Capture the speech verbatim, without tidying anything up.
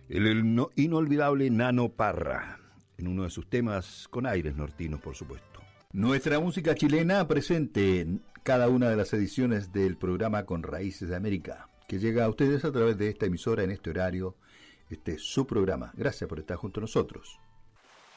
El, el no, inolvidable Nano Parra, en uno de sus temas con aires nortinos, por supuesto. Nuestra música chilena presente en cada una de las ediciones del programa Con Raíces de América, que llega a ustedes a través de esta emisora en este horario, este es su programa. Gracias por estar junto a nosotros.